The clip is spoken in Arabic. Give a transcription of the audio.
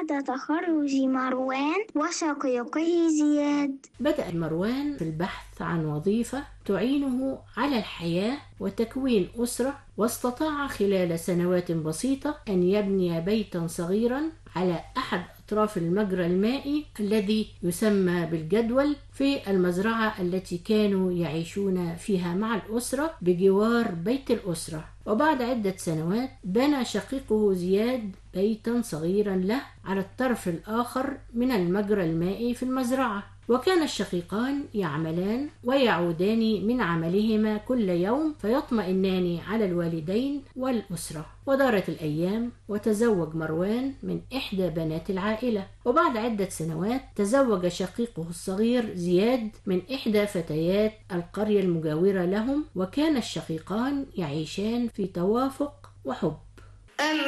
بعد تخرج مروان وشقيقه زياد. بدأ مروان في البحث عن وظيفة تعينه على الحياة وتكوين أسرة، واستطاع خلال سنوات بسيطة أن يبني بيتا صغيرا على أحد أطراف المجرى المائي الذي يسمى بالجدول في المزرعة التي كانوا يعيشون فيها مع الأسرة بجوار بيت الأسرة. وبعد عدة سنوات بنى شقيقه زياد بيتا صغيرا له على الطرف الآخر من المجرى المائي في المزرعة. وكان الشقيقان يعملان ويعودان من عملهما كل يوم فيطمئنان على الوالدين والأسرة. ودارت الأيام وتزوج مروان من إحدى بنات العائلة. وبعد عدة سنوات تزوج شقيقه الصغير زياد من إحدى فتيات القرية المجاورة لهم، وكان الشقيقان يعيشان في توافق وحب.